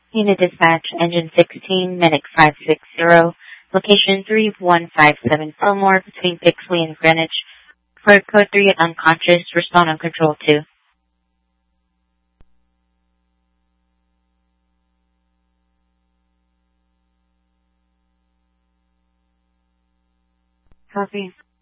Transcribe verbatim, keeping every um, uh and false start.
Unit dispatch, engine sixteen, medic five six zero, location three one five seven Fillmore, between Bixley and Greenwich. For code three and unconscious, respond on control two. Copy.